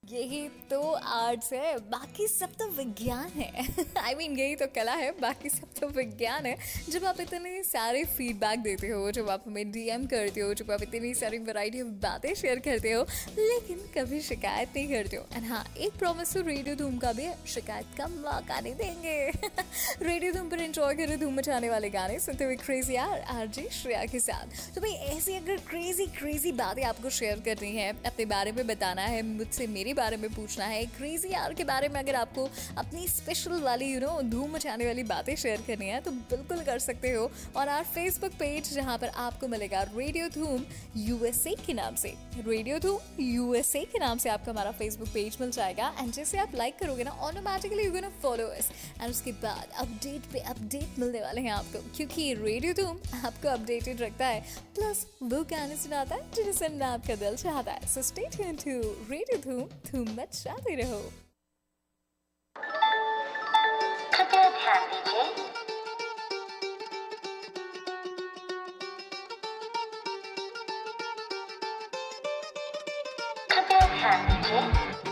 यही तो आर्ट्स है, बाकी सब तो विज्ञान है। आई मीन यही तो कला है, बाकी सब तो विज्ञान है। जब आप इतने सारे फीडबैक देते हो, जब आप हमें डीएम करते हो, जब आप इतनी सारी वैरायटी ऑफ बातें शेयर करते हो, लेकिन कभी शिकायत नहीं करते हो। एंड हाँ, एक प्रॉमिस तो रेडियो धूम का भी है, शिकायत का मौका नहीं देंगे। रेडियो धूम पर एंजॉय करो धूम मचाने वाले गाने, सुनते हुए क्रेजी यार आरजे श्रेया के साथ। तो भाई ऐसी अगर क्रेजी बातें आपको शेयर करनी है, अपने बारे में बताना है, मुझसे मेरे बारे में पूछना है, क्रेजी यार के बारे में अगर आपको अपनी स्पेशल वाली धूम मचाने वाली बातें शेयर करनी है, तो बिल्कुल कर सकते हो। और आर फेसबुक पेज जहां पर आपको मिलेगा रेडियो धूम यूएसए के नाम से, रेडियो धूम यूएसए के नाम से आपको हमारा फेसबुक पेज मिल जाएगा। एंड जैसे आप लाइक करोगे ना, automatically you gonna follow us. And उसके बाद अपडेट पे अपडेट मिलने वाले हैं आपको, क्योंकि रेडियो धूम आपको अपडेटेड रखता है, प्लस वो गाने सुनाता है जिन्हें सुनना आपका दिल चाहता है। So stay tuned to radio धूम, धूम मचाते रहो। कृपया ध्यान दीजिए, कृपया ध्यान दीजिए।